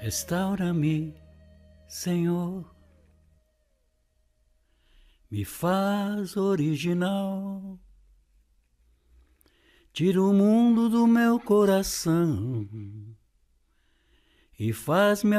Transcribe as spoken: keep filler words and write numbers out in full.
Restaura-me, Senhor, me faz original, tira o mundo do meu coração e faz-me